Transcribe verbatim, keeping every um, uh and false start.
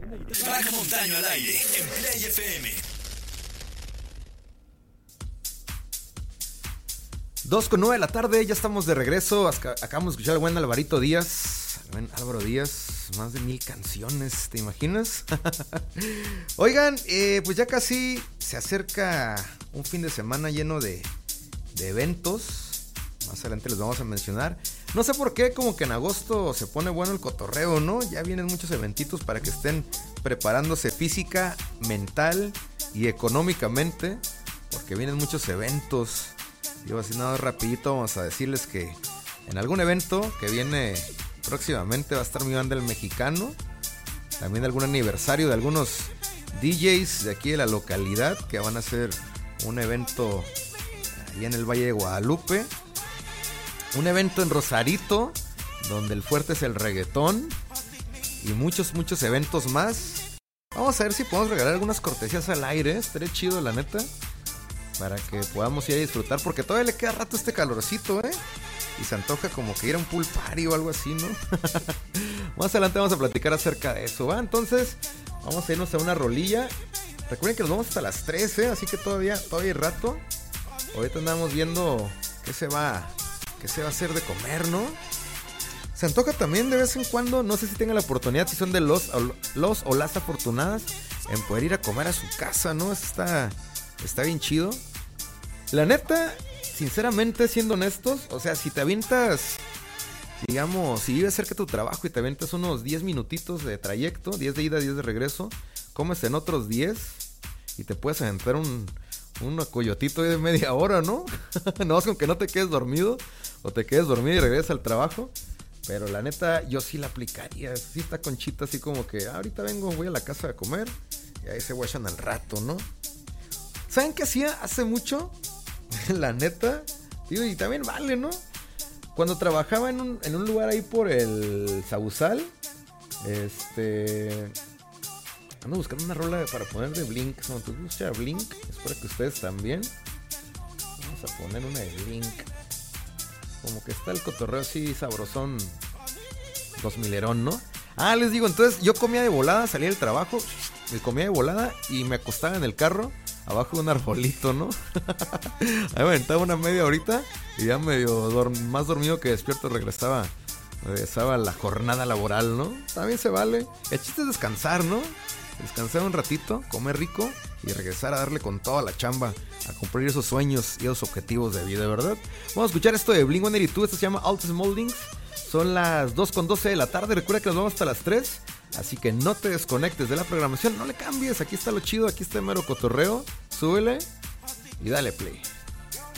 Baja Montaño al aire en Play F M. dos con nueve de la tarde, ya estamos de regreso. Acabamos de escuchar al buen Alvarito Díaz, al buen Álvaro Díaz, más de mil canciones, ¿te imaginas? Oigan, eh, pues ya casi se acerca un fin de semana lleno de, de eventos. Más adelante les vamos a mencionar. No sé por qué, como que en agosto se pone bueno el cotorreo, ¿no? Ya vienen muchos eventitos para que estén preparándose física, mental y económicamente, porque vienen muchos eventos. Yo así nada rapidito vamos a decirles que en algún evento que viene próximamente va a estar mi banda El Mexicano. También algún aniversario de algunos D Js de aquí de la localidad que van a hacer un evento ahí en el Valle de Guadalupe. Un evento en Rosarito, donde el fuerte es el reggaetón. Y muchos, muchos eventos más. Vamos a ver si podemos regalar algunas cortesías al aire. Estaría chido, la neta. Para que podamos ir a disfrutar. Porque todavía le queda rato este calorcito, ¿eh? Y se antoja como que ir a un pool party o algo así, ¿no? Más adelante vamos a platicar acerca de eso, ¿va? Entonces, vamos a irnos a una rolilla. Recuerden que nos vamos hasta las tres, ¿eh? Así que todavía, todavía hay rato. Ahorita andamos viendo qué se va... ¿Qué se va a hacer de comer, no? Se antoja también de vez en cuando, no sé si tengan la oportunidad, si son de los, los o las afortunadas, en poder ir a comer a su casa, ¿no? Está, está bien chido. La neta, sinceramente, siendo honestos, o sea, si te avientas, digamos, si vives cerca de tu trabajo y te avientas unos diez minutitos de trayecto, diez de ida, diez de regreso, comes en otros diez y te puedes aventar un... un coyotito de media hora, ¿no? No, es con que no te quedes dormido o te quedes dormido y regresas al trabajo. Pero la neta, yo sí la aplicaría. Sí está Conchita así como que ah, ahorita vengo, voy a la casa a comer y ahí se guachan al rato, ¿no? ¿Saben qué hacía hace mucho? La neta, digo, y también vale, ¿no? Cuando trabajaba en un, en un lugar ahí por el Sausal, este... ando buscando una rola para poner de Blink. ¿No te gusta Blink? Espero que ustedes también. Vamos a poner una de Blink. Como que está el cotorreo así sabrosón dos milerón, ¿no? Ah, les digo, entonces yo comía de volada, salía del trabajo, me comía de volada y me acostaba en el carro abajo de un arbolito, ¿no? Ahí me aventaba una media horita y ya medio dorm- más dormido que despierto regresaba. Regresaba a la jornada laboral, ¿no? También se vale. El chiste es descansar, ¿no? Descansar un ratito, comer rico y regresar a darle con toda la chamba a cumplir esos sueños y esos objetivos de vida, ¿verdad? Vamos a escuchar esto de Blink ciento ochenta y dos, esto se llama Altus Moldings. Son las dos con doce de la tarde, recuerda que nos vamos hasta las tres, así que no te desconectes de la programación, no le cambies, aquí está lo chido, aquí está el mero cotorreo, súbele y dale play.